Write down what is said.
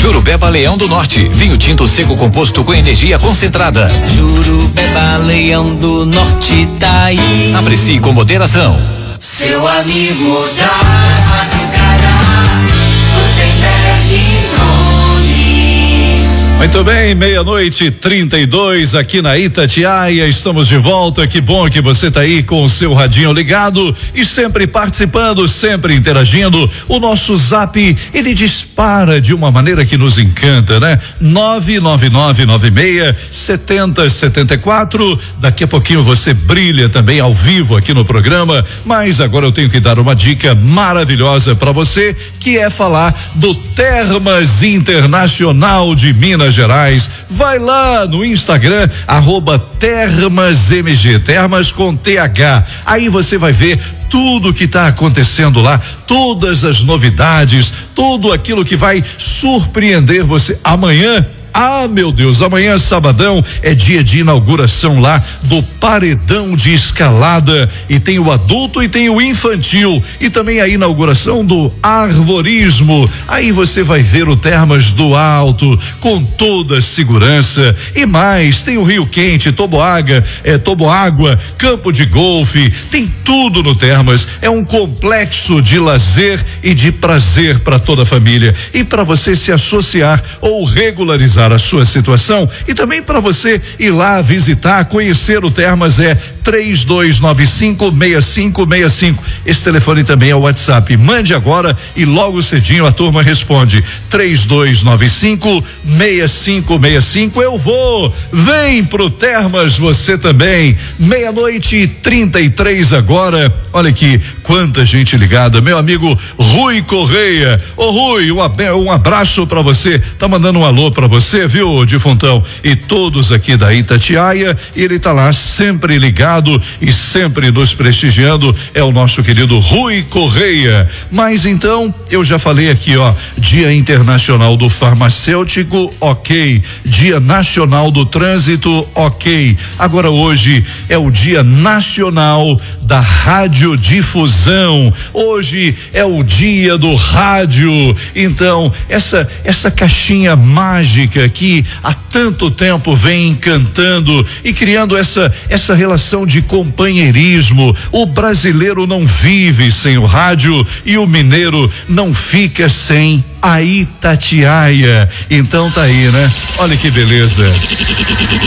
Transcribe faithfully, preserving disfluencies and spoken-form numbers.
Jurubeba Leão do Norte, vinho tinto seco composto com energia concentrada. Jurubeba Leão do Norte tá aí. Aprecie com moderação. Seu amigo da madrugada, Gutenberg Nunes. Muito bem, meia-noite trinta e dois aqui na Itatiaia, estamos de volta. Que bom que você tá aí com o seu radinho ligado e sempre participando, sempre interagindo. O nosso zap, ele dispara de uma maneira que nos encanta, né? nove nove nove nove seis sete zero sete quatro. Daqui a pouquinho você brilha também ao vivo aqui no programa, mas agora eu tenho que dar uma dica maravilhosa para você, que é falar do Termas Internacional de Minas Gerais. Vai lá no Instagram, arroba TermasMG, Termas com T H. Aí você vai ver tudo que está acontecendo lá, todas as novidades, tudo aquilo que vai surpreender você. Amanhã, ah, meu Deus, amanhã, sabadão, é dia de inauguração lá do paredão de escalada, e tem o adulto e tem o infantil, e também a inauguração do arvorismo. Aí você vai ver o Termas do Alto com toda a segurança e mais. Tem o Rio Quente, Toboágua, é, Toboágua, campo de golfe, tem tudo no Termas. É um complexo de lazer e de prazer para toda a família, e para você se associar ou regularizar a sua situação, e também para você ir lá visitar, conhecer o Termas, é três dois nove cinco seis cinco seis cinco. Esse telefone também é o WhatsApp. Mande agora e logo cedinho a turma responde. três dois nove cinco seis cinco seis cinco. Eu vou. Vem pro Termas você também. Meia-noite e trinta e três agora. Olha aqui quanta gente ligada. Meu amigo Rui Correia. Ô Rui, um, um abraço para você. Tá mandando um alô para você, viu, Difuntão? E todos aqui da Itatiaia. Ele tá lá sempre ligado e sempre nos prestigiando. É o nosso querido Rui Correia. Mas então, eu já falei aqui, ó, Dia Internacional do Farmacêutico, ok. Dia Nacional do Trânsito, ok. Agora hoje é o Dia Nacional da Radiodifusão. Hoje é o dia do rádio. Então, essa essa caixinha mágica que há tanto tempo vem encantando e criando essa essa relação de companheirismo. O brasileiro não vive sem o rádio e o mineiro não fica sem a Itatiaia. Então tá aí, né? Olha que beleza.